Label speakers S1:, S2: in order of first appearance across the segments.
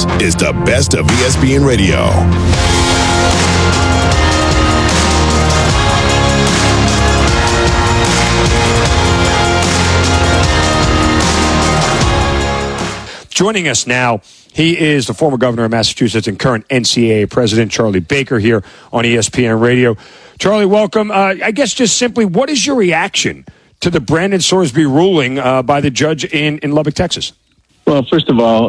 S1: This is the best of ESPN Radio.
S2: Joining us now, he is the former governor of Massachusetts and current NCAA president, Charlie Baker, here on ESPN Radio. Charlie, welcome. I guess just simply, what is your reaction to the Brandon Sorsby ruling by the judge in Lubbock, Texas?
S3: Well, first of all,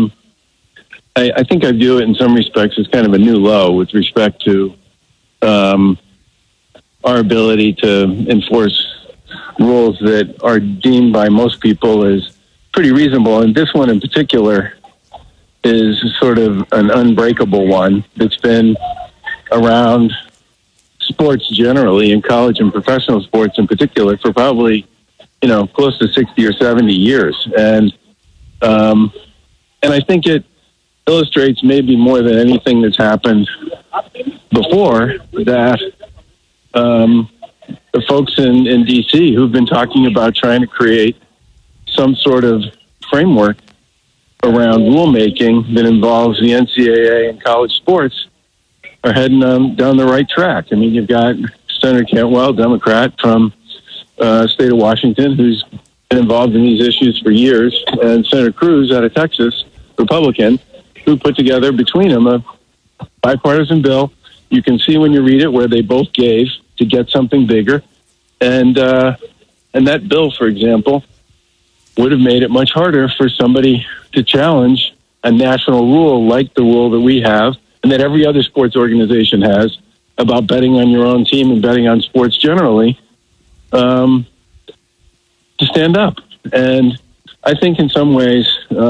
S3: I think I view it in some respects as kind of a new low with respect to our ability to enforce rules that are deemed by most people as pretty reasonable. And this one in particular is sort of an unbreakable one that's been around sports generally, in college and professional sports in particular, for probably, close to 60 or 70 years. And I think it illustrates maybe more than anything that's happened before that the folks in D.C. who've been talking about trying to create some sort of framework around rulemaking that involves the NCAA and college sports are heading down the right track. I mean, you've got Senator Cantwell, Democrat from state of Washington, who's been involved in these issues for years, and Senator Cruz out of Texas, Republican, who put together between them a bipartisan bill. You can see when you read it where they both gave to get something bigger. And that bill, for example, would have made it much harder for somebody to challenge a national rule like the rule that we have and that every other sports organization has about betting on your own team and betting on sports generally, to stand up. And I think in some ways,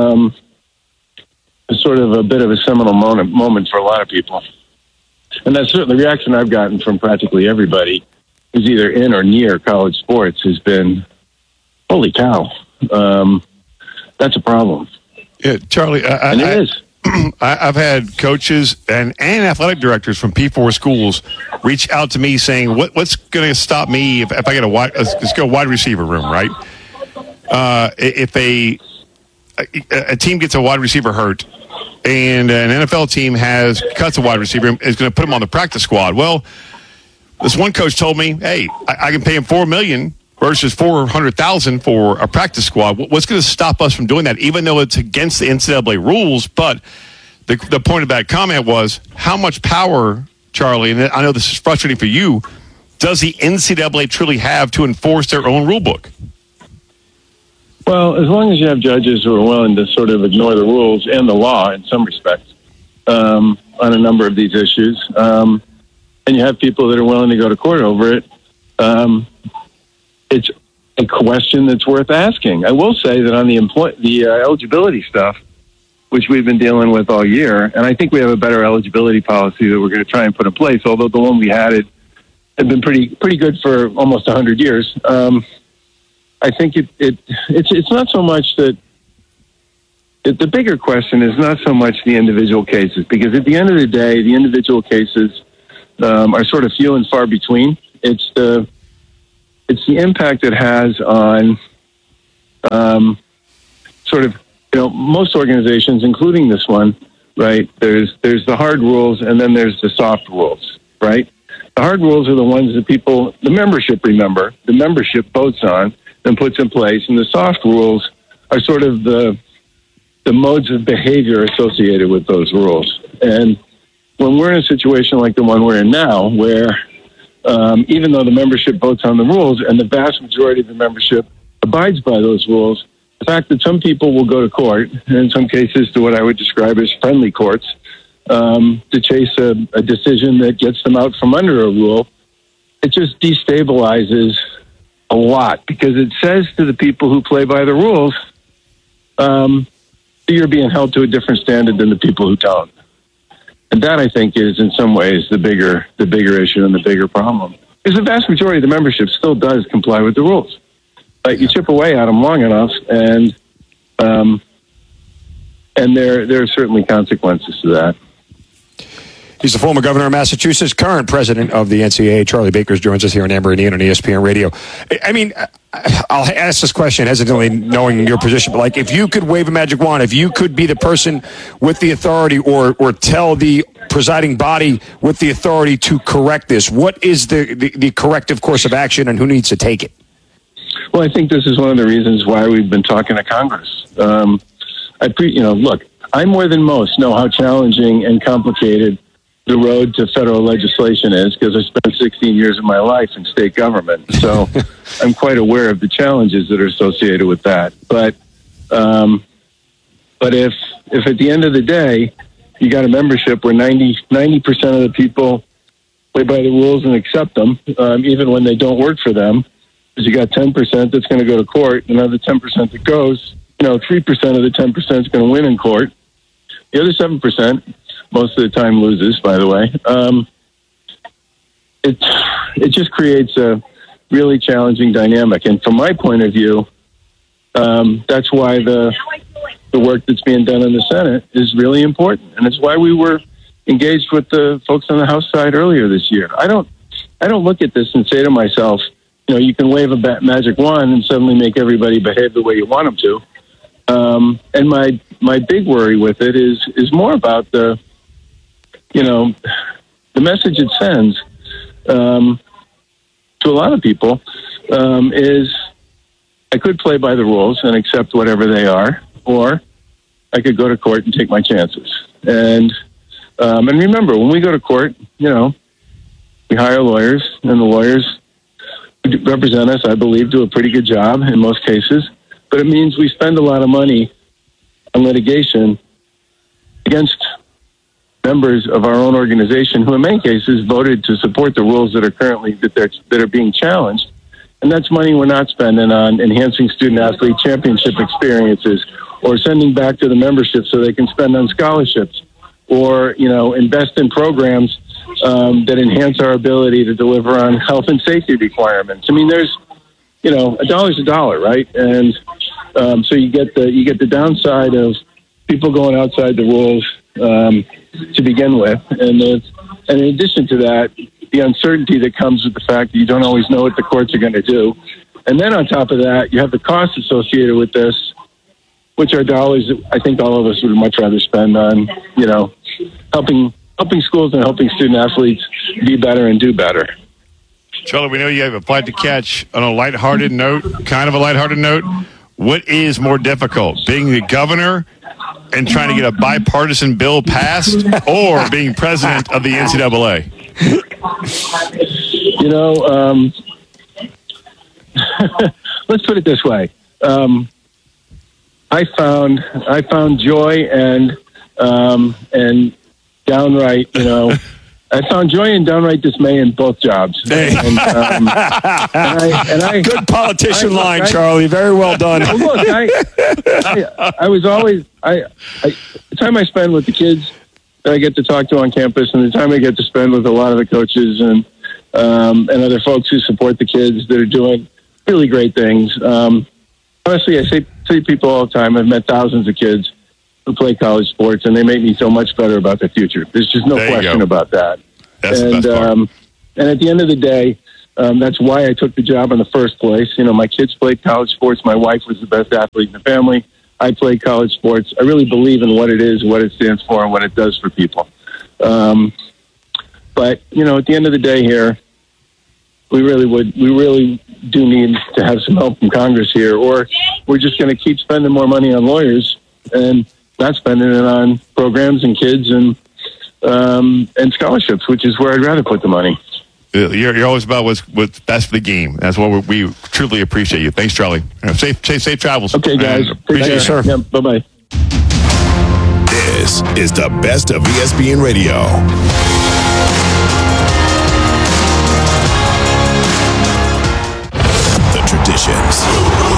S3: it's sort of a bit of a seminal moment for a lot of people. And that's certainly the reaction I've gotten from practically everybody who's either in or near college sports has been, holy cow. That's a problem.
S2: Yeah, Charlie,
S3: and it is.
S2: I've had coaches and athletic directors from P4 schools reach out to me saying, what's going to stop me if I get let's go wide receiver room, right? If a team gets a wide receiver hurt and an NFL team cuts a wide receiver, is going to put him on the practice squad. Well, this one coach told me, hey, I can pay him $4 million versus $400,000 for a practice squad. What's going to stop us from doing that, even though it's against the NCAA rules? But the point of that comment was, how much power, Charlie, and I know this is frustrating for you, does the NCAA truly have to enforce their own rule book?
S3: Well, as long as you have judges who are willing to sort of ignore the rules and the law in some respects on a number of these issues, and you have people that are willing to go to court over it, it's a question that's worth asking. I will say that on the eligibility stuff, which we've been dealing with all year, and I think we have a better eligibility policy that we're going to try and put in place, although the one we had been pretty good for almost 100 years. I think it's not so much that the bigger question is not so much the individual cases, because at the end of the day, the individual cases are sort of few and far between. It's the impact it has on sort of, most organizations, including this one, right? There's the hard rules and then there's the soft rules, right? The hard rules are the ones that the membership votes on and puts in place, and the soft rules are sort of the modes of behavior associated with those rules. And when we're in a situation like the one we're in now, where even though the membership votes on the rules and the vast majority of the membership abides by those rules, the fact that some people will go to court, and in some cases to what I would describe as friendly courts, to chase a decision that gets them out from under a rule, it just destabilizes a lot, because it says to the people who play by the rules, you're being held to a different standard than the people who don't. And that, I think, is in some ways the bigger issue and the bigger problem. Because the vast majority of the membership still does comply with the rules. But you chip away at them long enough, and there are certainly consequences to that.
S4: He's the former governor of Massachusetts, current president of the NCAA. Charlie Baker joins us here on Amber and Ian on ESPN Radio. I mean, I'll ask this question hesitantly, knowing your position, but like, if you could wave a magic wand, if you could be the person with the authority or tell the presiding body with the authority to correct this, what is the corrective course of action, and who needs to take it?
S3: Well, I think this is one of the reasons why we've been talking to Congress. Look, I more than most know how challenging and complicated the road to federal legislation is, because I spent 16 years of my life in state government. So I'm quite aware of the challenges that are associated with that. But if at the end of the day, you got a membership where 90% of the people play by the rules and accept them, even when they don't work for them, because you got 10% that's going to go to court, another 10% that goes, 3% of the 10% is going to win in court. The other 7%, most of the time, loses, by the way. It just creates a really challenging dynamic. And from my point of view, that's why the work that's being done in the Senate is really important. And it's why we were engaged with the folks on the House side earlier this year. I don't look at this and say to myself, you can wave a magic wand and suddenly make everybody behave the way you want them to. And my big worry with it is more about the message it sends to a lot of people is, I could play by the rules and accept whatever they are, or I could go to court and take my chances. And remember, when we go to court, we hire lawyers, and the lawyers who represent us, I believe, do a pretty good job in most cases. But it means we spend a lot of money on litigation against members of our own organization who in many cases voted to support the rules that are currently that are being challenged. And that's money we're not spending on enhancing student-athlete championship experiences, or sending back to the membership so they can spend on scholarships, or, invest in programs that enhance our ability to deliver on health and safety requirements. I mean, there's, a dollar's a dollar, right? And so you get the downside of people going outside the rules to begin with, and in addition to that, the uncertainty that comes with the fact that you don't always know what the courts are going to do. And then on top of that, you have the costs associated with this, which are dollars that I think all of us would much rather spend on, helping schools and helping student athletes be better and do better.
S2: Charlie, we know you have a flight to catch on a lighthearted note, kind of a lighthearted note. What is more difficult, being the governor and trying to get a bipartisan bill passed, or being president of the NCAA?
S3: Let's put it this way. I found joy and downright, I found joy and downright dismay in both jobs.
S4: Hey. Good politician line, Charlie. Very well done.
S3: Well, look, I was always the time I spend with the kids that I get to talk to on campus, and the time I get to spend with a lot of the coaches and other folks who support the kids that are doing really great things. Honestly, I say to people all the time, I've met thousands of kids who play college sports, and they make me feel much better about the future. There's just no question about that.
S2: That's the best part.
S3: And at the end of the day, that's why I took the job in the first place. My kids played college sports. My wife was the best athlete in the family. I played college sports. I really believe in what it is, what it stands for, and what it does for people. But, at the end of the day here, we really do need to have some help from Congress here, or we're just going to keep spending more money on lawyers and not spending it on programs and kids and scholarships, which is where I'd rather put the money.
S2: You're always about what's best for the game. That's what we truly appreciate you. Thanks, Charlie. Safe travels.
S3: Okay, guys.
S2: Appreciate it,
S3: sir. Yeah, bye-bye.
S1: This is the best of ESPN Radio. The traditions.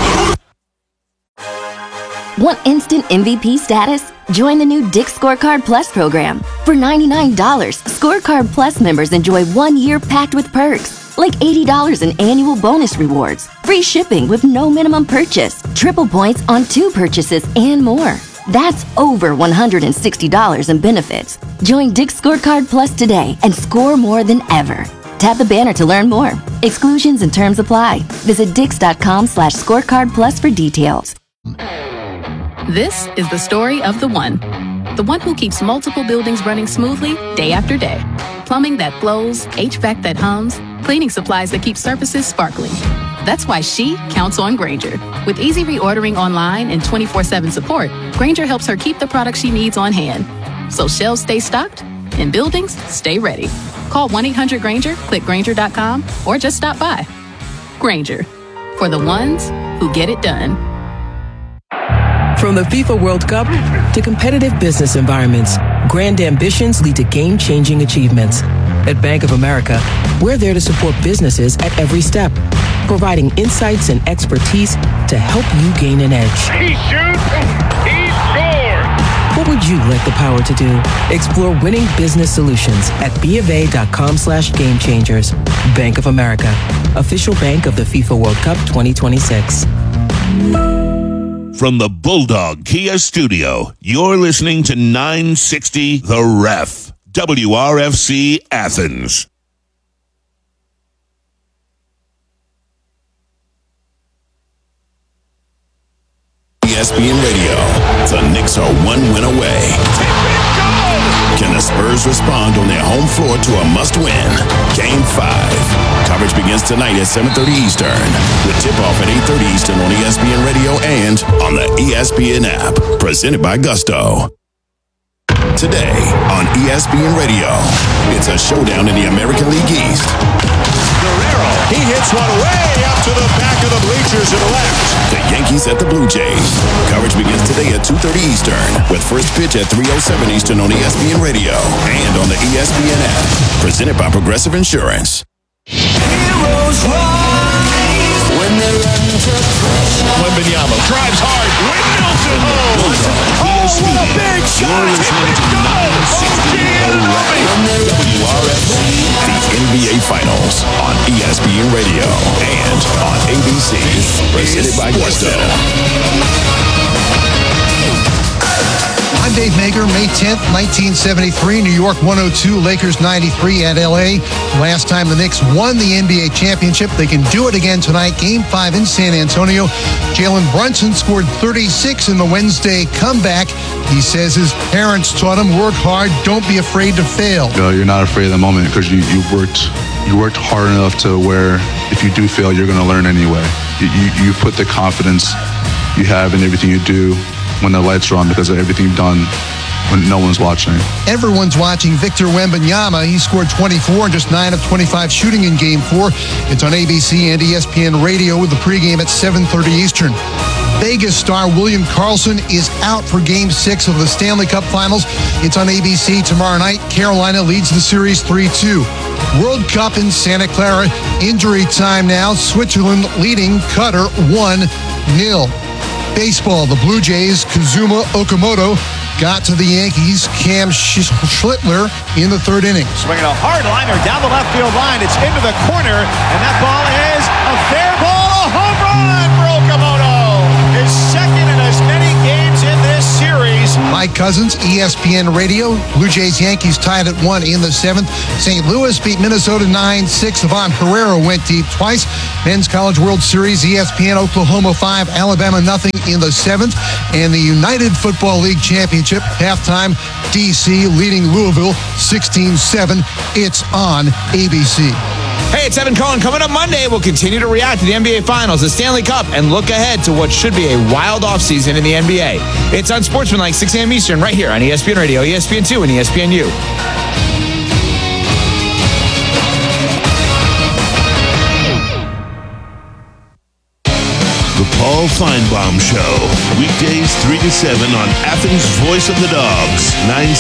S5: Want instant MVP status? Join the new Dick's Scorecard Plus program. For $99, Scorecard Plus members enjoy 1 year packed with perks, like $80 in annual bonus rewards, free shipping with no minimum purchase, triple points on 2 purchases, and more. That's over $160 in benefits. Join Dick's Scorecard Plus today and score more than ever. Tap the banner to learn more. Exclusions and terms apply. Visit dix.com/scorecard plus for details.
S6: This is the story of the one. The one who keeps multiple buildings running smoothly day after day. Plumbing that flows, HVAC that hums, cleaning supplies that keep surfaces sparkling. That's why she counts on Grainger. With easy reordering online and 24/7 support, Grainger helps her keep the products she needs on hand. So shelves stay stocked and buildings stay ready. Call 1-800-GRAINGER, click Grainger.com, or just stop by. Grainger, for the ones who get it done.
S7: From the FIFA World Cup to competitive business environments, grand ambitions lead to game-changing achievements. At Bank of America, we're there to support businesses at every step, providing insights and expertise to help you gain an edge.
S8: He shoots, he scores!
S7: What would you like the power to do? Explore winning business solutions at BofA.com/gamechangers. Bank of America, official bank of the FIFA World Cup 2026.
S9: From the Bulldog Kia Studio, you're listening to 960 The Ref, WRFC Athens.
S1: ESPN Radio. The Knicks are one win away. Can the Spurs respond on their home floor to a must-win? Game 5. Coverage begins tonight at 7:30 Eastern, with tip-off at 8:30 Eastern on ESPN Radio and on the ESPN app. Presented by Gusto. Today on ESPN Radio, it's a showdown in the American League East.
S10: Guerrero, he hits one way up to the back of the bleachers to the left.
S1: The Yankees at the Blue Jays. Coverage begins today at 2:30 Eastern, with first pitch at 3:07 Eastern on ESPN Radio and on the ESPN app. Presented by Progressive Insurance.
S10: Heroes rise when they're under pressure. Wembanyama drives hard. Windmilton. What a big shot.
S9: You're listening to 960 The Ref, WRFC.
S1: The NBA Finals on ESPN Radio and on ABC. Presented by Gusto.
S11: I'm Dave Mager. May 10th, 1973, New York 102, Lakers 93 at LA. Last time the Knicks won the NBA championship. They can do it again tonight. Game 5 in San Antonio. Jalen Brunson scored 36 in the Wednesday comeback. He says his parents taught him, work hard, don't be afraid to fail.
S12: You're not afraid of the moment because you worked hard enough to where if you do fail, you're going to learn anyway. You put the confidence you have in everything you do when the lights are on because of everything done when no one's watching.
S11: Everyone's watching Victor Wembanyama. He scored 24 and just 9 of 25 shooting in Game 4. It's on ABC and ESPN Radio with the pregame at 7:30 Eastern. Vegas star William Karlsson is out for Game 6 of the Stanley Cup Finals. It's on ABC tomorrow night. Carolina leads the series 3-2. World Cup in Santa Clara. Injury time now. Switzerland leading Qatar 1-0. Baseball, the Blue Jays, Kazuma Okamoto got to the Yankees. Cam Schlittler in the third inning.
S10: Swinging a hard liner down the left field line. It's into the corner, and that ball is a fair ball. A home run for Okamoto. His second in as many games in this series.
S11: Mike Cousins, ESPN Radio. Blue Jays Yankees tied at 1 in the 7th. St. Louis beat Minnesota 9-6. Ivan Herrera went deep twice. Men's College World Series, ESPN Oklahoma 5, Alabama nothing in the 7th. And the United Football League Championship, halftime, DC leading Louisville 16-7. It's on ABC.
S13: Hey, it's Evan Cohen. Coming up Monday, we'll continue to react to the NBA Finals, the Stanley Cup, and look ahead to what should be a wild offseason in the NBA. It's on Sportsmanlike, 6 a.m. Eastern, right here on ESPN Radio, ESPN2, and ESPNU.
S9: The Paul Feinbaum Show. Weekdays 3 to 7 on Athens' Voice of the Dogs, 9